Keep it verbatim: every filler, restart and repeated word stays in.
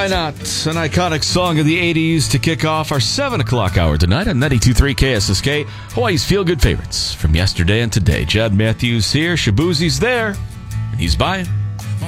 Not? An iconic song of the eighties to kick off our seven o'clock hour tonight on ninety-two point three K S S K, Hawaii's feel-good favorites from yesterday and today. Jad Matthews here, Shabuzi's there, and he's buying.